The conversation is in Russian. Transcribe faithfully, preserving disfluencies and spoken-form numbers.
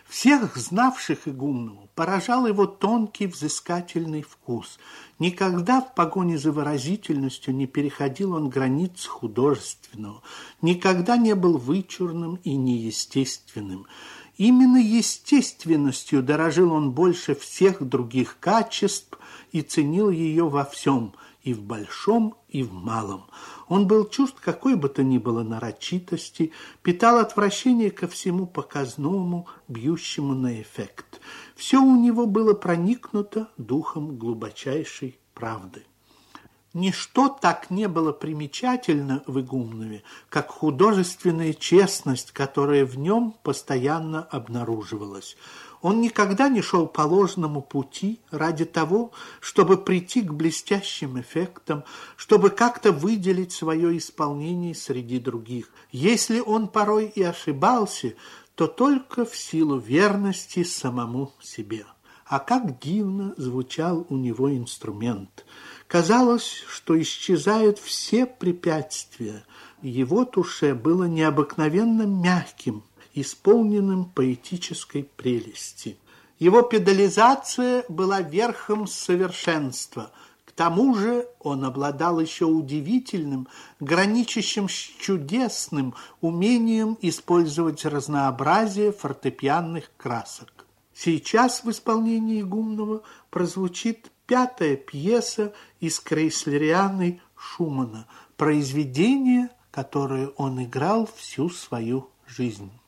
Всех знавших Игумнова поражал его тонкий взыскательный вкус. Никогда в погоне за выразительностью не переходил он границ художественного, никогда не был вычурным и неестественным. Именно естественностью дорожил он больше всех других качеств и ценил ее во всем, и в большом, и в малом. Он был чужд какой бы то ни было нарочитости, питал отвращение ко всему показному, бьющему на эффект. Все у него было проникнуто духом глубочайшей правды. Ничто так не было примечательно в Игумнове, как художественная честность, которая в нем постоянно обнаруживалась. Он никогда не шел по ложному пути ради того, чтобы прийти к блестящим эффектам, чтобы как-то выделить свое исполнение среди других. Если он порой и ошибался, то только в силу верности самому себе. А как дивно звучал у него инструмент! Казалось, что исчезают все препятствия. Его туше было необыкновенно мягким, исполненным поэтической прелести. Его педализация была верхом совершенства. К тому же он обладал еще удивительным, граничащим с чудесным умением использовать разнообразие фортепианных красок. Сейчас в исполнении Игумнова прозвучит пятая пьеса из Крейслерианы Шумана, произведение, которое он играл всю свою жизнь.